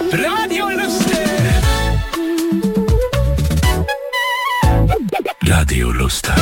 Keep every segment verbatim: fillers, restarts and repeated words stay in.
Radio Luster. Radio Luster.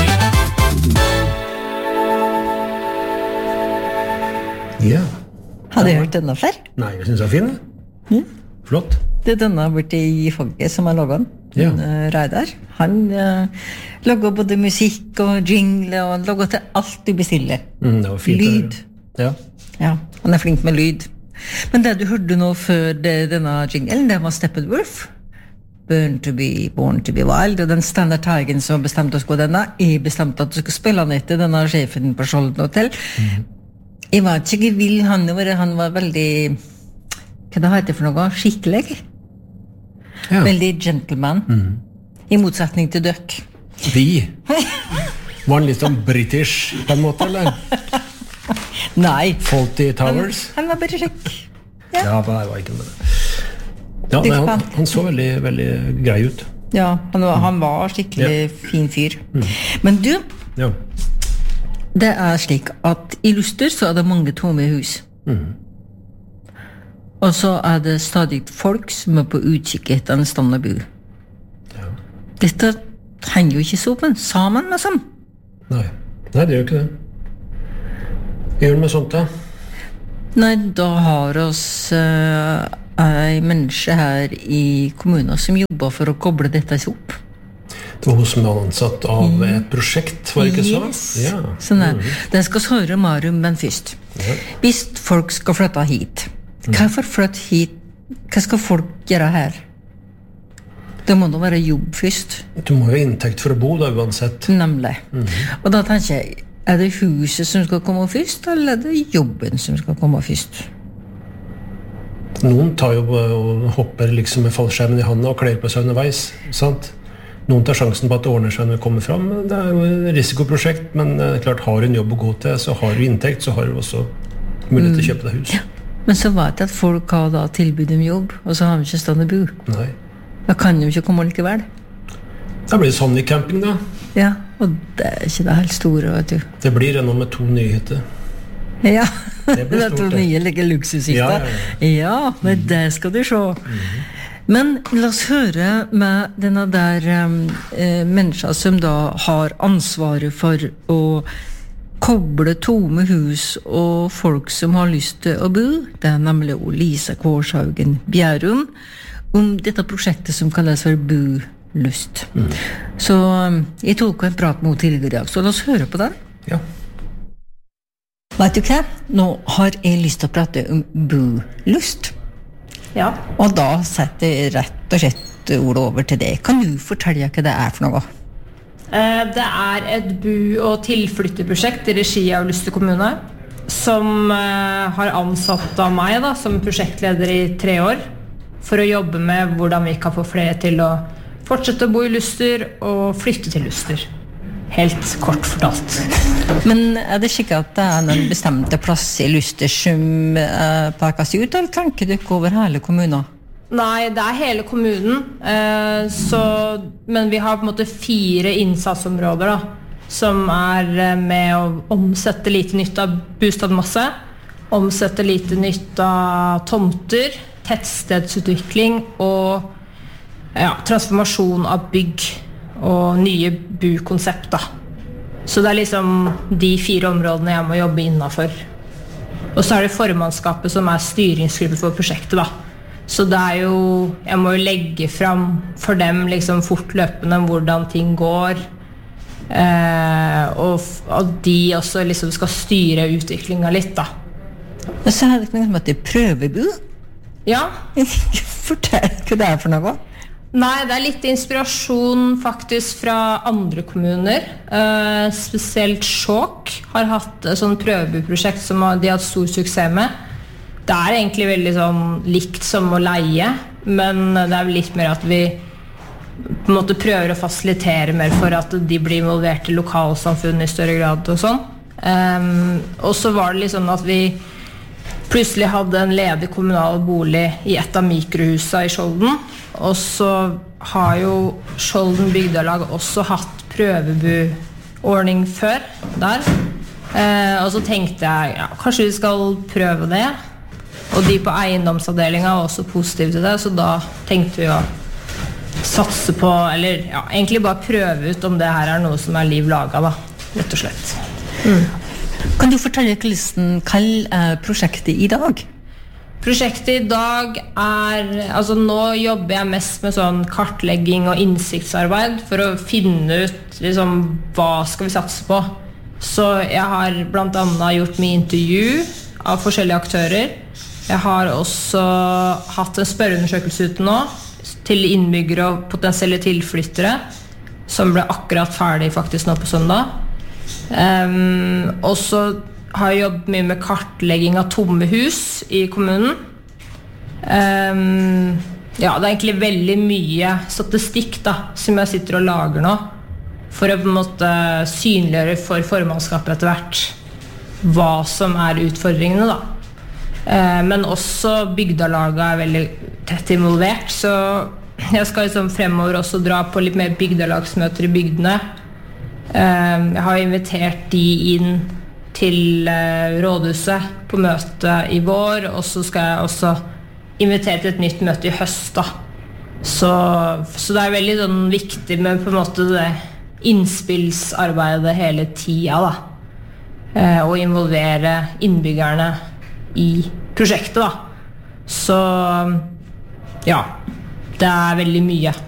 Ja. Hadde jeg hørt denne før? Nei, jeg synes det er fin. Mm. Flott. Det er denne borte i Fogge som har laget den. Ja. Uh, Reidar. Han uh, lager både musikk og jingle, og han lager til alt du bestiller. Mm, det var fint. Lyd. Ja. Ja, han er flink med lyd. Men det du hørte nå før det, denne jinglen, det var Steppenwolf. Born to be, born to be wild. Og den Standard Tigen som bestemte oss på denne, jeg bestemte at du skulle spille han etter denne sjefen på Skjolden Hotel. Mm. Jeg var ikke vill, han var, han var veldig, hva det heter for noe, skikkelig. Ja. Veldig gentleman. Mm. I motsetning til døk. Vi? Var han litt sånn british på en måte, eller? Nei. Fawlty Towers? Han, han var bare skikk. Ja, ja jeg var ikke med det. Ja, nei, han, han så veldig, veldig grei ut. Ja, han var, han var skikkelig ja. fin fyr. Mm. Men du... Ja. Det er slik at i Luster så er det mange tomme hus. Mm. Og så er det stadig folk som er på utkikk etter en stand å bo. Ja. Dette henger jo ikke sammen, liksom. Nei, Nei det gjør ikke det. Hva gjør vi med sånt da? Nei, da har oss uh, en menneske her i kommunen som jobber for å koble dette opp. Det var hun som var ansatt av et prosjekt, var det ikke så? Yes. Ja. Sånn er. Mm. Det skal høre mer om, men først. Ja. Hvis folk skal flytte hit, hva for flytte hit? Hva skal folk gjøre her? Det må da være jobb først. Du må jo ha inntekt for å bo da, uansett. Nemlig. Mm. Og da tenker jeg, er det huset som skal komme først, eller er det jobben som skal komme først? Noen tar jo og hopper liksom med fallskjermen i handa og kler på seg underveis, sant? Noen tar sjansen på at det ordner seg når det kommer fram. Det er jo et risikoprosjekt, men klart, har du en jobb å gå til, så har du inntekt, så har du også mulighet til å kjøpe deg hus. Ja. Men så vet jeg at folk har da tilbud om jobb, og så har vi ikke stand å bo. Nei. Da kan de ikke komme likevel. Da blir det sånn i camping da. Ja, og det er ikke det helt store, vet du. Det blir ennå med to nye hytter. Ja, det, det er to nye like luksushytter. Ja, ja, ja. Ja, men det skal du se. Mm-hmm. Men la oss høre med denne der um, eh, mennesker som da har ansvaret for å koble tomme hus og folk som har lyst til å bo. Det er nemlig Lisa Kårshaugen Bjærum om dette prosjektet som kalles for Bo-Lust. Mm. Så um, jeg tok en prat med henne tidligere i dag, så la oss høre på den. Ja. Vet du hva? Nå har jeg lyst til å prate om Bo-Lust. Ja. Og da setter jeg rett og slett ordet over til deg. Kan du fortelle hva det er for noe? Det er et bo- og tilflytteprosjekt i regi av Luster kommune, som har ansatt av meg da, som prosjektleder i tre år, for å jobbe med hvordan vi kan få flere til å fortsette å bo i Luster og flytte til Luster. Helt kort fortalt. Men er det ikke at det er noen bestemte plass i Luster som uh, pekes ut, eller tenker du ikke over hele kommunen? Nei, det er hele kommunen, uh, så, men vi har på en måte fire innsatsområder da, som er med å omsette lite nytt av bostadmasse, omsette lite nytt av tomter, tettstedsutvikling og ja, transformasjon av bygg og nye bu-konsept da. Så det er liksom de fire områdene jeg må jobbe innenfor. Og så er det formannskapet som er styringsgruppe for prosjektet da. Så det er jo, jeg må jo legge frem for dem liksom fortløpende hvordan ting går, eh, og at de også liksom skal styre utviklingen litt da. Og så er det ikke noe som heter prøvebu? Ja. Fortell hva det er for noe. Nei, det er litt inspirasjon faktisk fra andre kommuner. Uh, spesielt Skjåk har hatt et sånt prøvebuprosjekt som de har hatt stor suksess med. Det er egentlig veldig sånn likt som å leie, men det er litt mer at vi på en måte prøver å fasilitere mer for at de blir involvert i lokalsamfunnet i større grad og sånn. Um, og så var det liksom at vi plutselig hadde en ledig kommunal bolig i et av mikrohusene i Skjolden, og så har jo Skjolden bygdelag også hatt prøvebuordning før der. Eh, og så tenkte jeg, ja, kanskje vi skal prøve det. Og de på eiendomsavdelingen var også positive til det, så da tenkte vi å satse på, eller ja, egentlig bare prøve ut om det her er noe som er liv laget da, rett og slett. Mm. Kan du fortelle hvordan er prosjektet i dag? Prosjektet i dag er, altså nå jobber jeg mest med sånn kartlegging og innsiktsarbeid for å finne ut liksom, hva skal vi satse på. Så jeg har blant annet gjort mye intervju av forskjellige aktører. Jeg har også hatt en spørreundersøkelse ute nå til innbyggere og potensielle tilflyttere, som ble akkurat ferdig faktisk nå på søndag. Um, og så har jeg jobbet mye med kartlegging av tomme hus i kommunen. Um, ja, det er egentlig veldig mye statistikk da, som jeg sitter og lager nå, for å på en måte synliggjøre for formannskapet etter hvert hva som er utfordringene da. Men også bygdalaget er veldig tett involvert, så jeg skal liksom fremover også dra på litt mer bygdalagsmøter i bygdene. Jeg har invitert de inn til rådhuset på møte i vår, og så skal jeg også invitere til et nytt møte i høst da. Så, så det er veldig sånn viktig med på en måte det innspillsarbeidet hele tida da. Og involvere innbyggerne i prosjektet da. Så ja, det er veldig mye.